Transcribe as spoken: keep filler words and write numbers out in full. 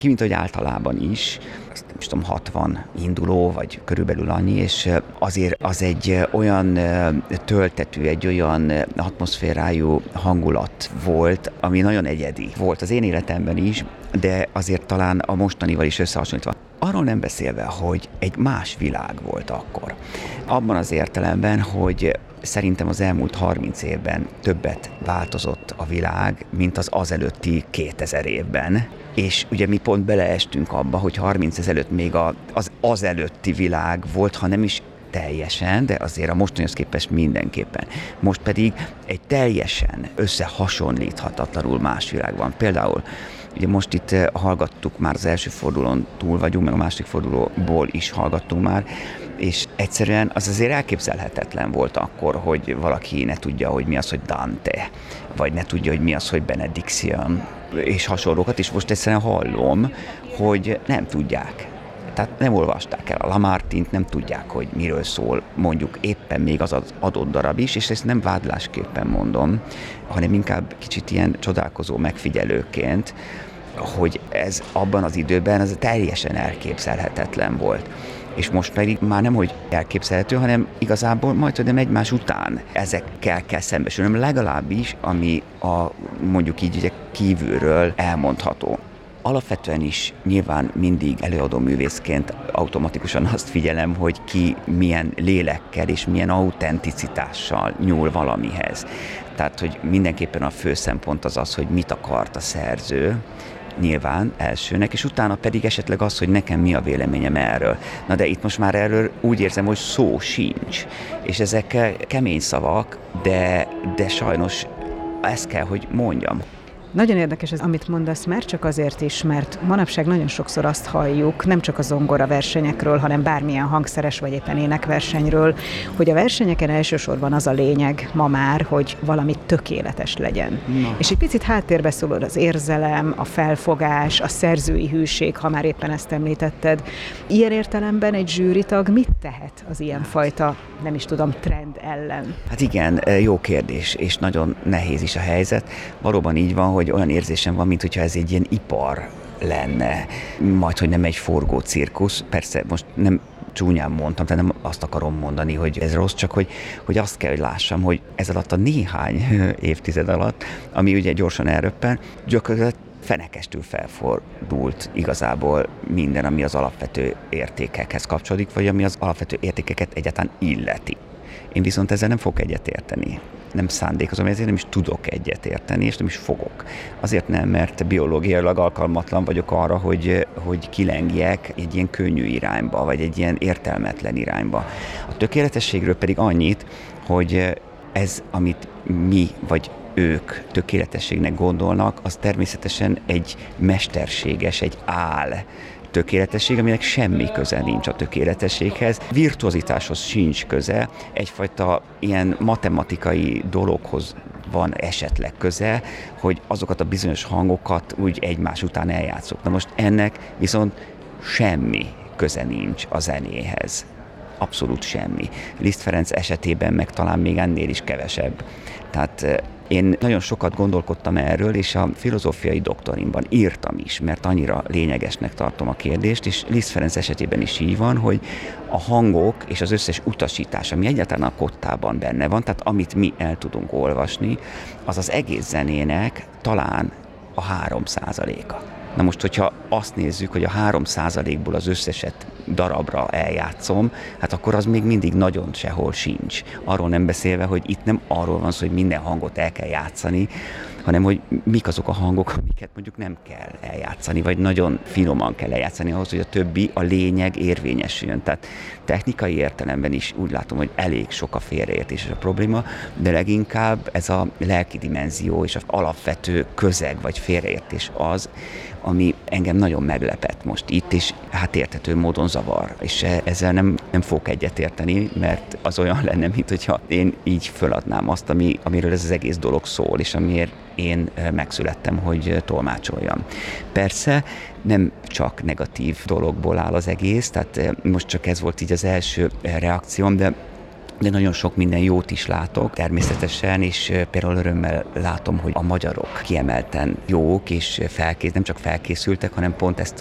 ki, mint hogy általában is, azt nem is tudom, hatvan induló, vagy körülbelül annyi, és azért az egy olyan töltetű, egy olyan atmoszférájú hangulat volt, ami nagyon egyedi volt az én életemben is, de azért talán a mostanival is összehasonlítva. Arról nem beszélve, hogy egy más világ volt akkor. Abban az értelemben, hogy szerintem az elmúlt harminc évben többet változott a világ, mint az azelőtti kétezer évben. És ugye mi pont beleestünk abba, hogy harminc ezelőtt még a, az azelőtti világ volt, ha nem is teljesen, de azért a mostanihoz képest mindenképpen. Most pedig egy teljesen összehasonlíthatatlanul más világ van. Például ugye most itt hallgattuk, már az első fordulón túl vagyunk, meg a második fordulóból is hallgattunk már, és egyszerűen az azért elképzelhetetlen volt akkor, hogy valaki ne tudja, hogy mi az, hogy Dante, vagy ne tudja, hogy mi az, hogy Benediction, és hasonlókat, és most egyszerűen hallom, hogy nem tudják. Tehát nem olvasták el a Lamartine-t, nem tudják, hogy miről szól mondjuk éppen még az az adott darab is, és ezt nem vádlásképpen mondom, hanem inkább kicsit ilyen csodálkozó megfigyelőként, hogy ez abban az időben ez teljesen elképzelhetetlen volt. És most pedig már nem, hogy elképzelhető, hanem igazából majd, hogy nem egymás után ezekkel kell szembesülnöm, legalábbis, ami a mondjuk így ugye kívülről elmondható. Alapvetően is nyilván mindig előadó művészként automatikusan azt figyelem, hogy ki milyen lélekkel és milyen autenticitással nyúl valamihez. Tehát, hogy mindenképpen a fő szempont az az, hogy mit akart a szerző, nyilván elsőnek, és utána pedig esetleg az, hogy nekem mi a véleményem erről. Na de itt most már erről úgy érzem, hogy szó sincs. És ezek kemény szavak, de, de sajnos ezt kell, hogy mondjam. Nagyon érdekes ez, amit mondasz, már csak azért is, mert manapság nagyon sokszor azt halljuk, nem csak a zongora versenyekről, hanem bármilyen hangszeres vagy éppen énekversenyről, hogy a versenyeken elsősorban az a lényeg ma már, hogy valami tökéletes legyen. Na. És egy picit háttérbe szólod az érzelem, a felfogás, a szerzői hűség, ha már éppen ezt említetted. Ilyen értelemben egy zsűritag mit tehet az ilyenfajta, nem is tudom, trend ellen? Hát igen, jó kérdés, és nagyon nehéz is a helyzet. Valóban így van, hogy olyan érzésem van, mintha ez egy ilyen ipar lenne, majd, hogy nem egy forgó cirkusz. Persze most nem csúnyán mondtam, tehát nem azt akarom mondani, hogy ez rossz, csak hogy, hogy azt kell, hogy lássam, hogy ez alatt a néhány évtized alatt, ami ugye gyorsan elröppen, gyakorlatilag fenekestül felfordult igazából minden, ami az alapvető értékekhez kapcsolódik, vagy ami az alapvető értékeket egyáltalán illeti. Én viszont ezzel nem fogok egyetérteni. Nem szándékozom, ezért nem is tudok egyetérteni, és nem is fogok. Azért nem, mert biológiailag alkalmatlan vagyok arra, hogy, hogy kilengjek egy ilyen könnyű irányba, vagy egy ilyen értelmetlen irányba. A tökéletességről pedig annyit, hogy ez, amit mi, vagy ők tökéletességnek gondolnak, az természetesen egy mesterséges, egy áll tökéletesség, aminek semmi köze nincs a tökéletességhez. Virtuozitáshoz sincs köze, egyfajta ilyen matematikai dologhoz van esetleg köze, hogy azokat a bizonyos hangokat úgy egymás után eljátszok. Na most ennek viszont semmi köze nincs a zenéhez. Abszolút semmi. Liszt Ferenc esetében meg talán még ennél is kevesebb. Tehát én nagyon sokat gondolkodtam erről, és a filozófiai doktorimban írtam is, mert annyira lényegesnek tartom a kérdést, és Liszt Ferenc esetében is így van, hogy a hangok és az összes utasítás, ami egyáltalán a kottában benne van, tehát amit mi el tudunk olvasni, az az egész zenének talán a három százaléka. Na most, hogyha azt nézzük, hogy a három százalékból az összeset darabra eljátszom, hát akkor az még mindig nagyon sehol sincs. Arról nem beszélve, hogy itt nem arról van szó, hogy minden hangot el kell játszani, hanem hogy mik azok a hangok, amiket mondjuk nem kell eljátszani, vagy nagyon finoman kell eljátszani ahhoz, hogy a többi, a lényeg érvényesüljön. Tehát technikai értelemben is úgy látom, hogy elég sok a félreértés és a probléma, de leginkább ez a lelki dimenzió és az alapvető közeg vagy félreértés az, ami engem nagyon meglepett most itt, és hát érthető módon zavar. És ezzel nem, nem fogok egyetérteni, mert az olyan lenne, mint hogyha én így föladnám azt, ami, amiről ez az egész dolog szól, és amiért én megszülettem, hogy tolmácsoljam. Persze nem csak negatív dologból áll az egész, tehát most csak ez volt így az első reakcióm, de de nagyon sok minden jót is látok természetesen, és például örömmel látom, hogy a magyarok kiemelten jók, és felkész, nem csak felkészültek, hanem pont ezt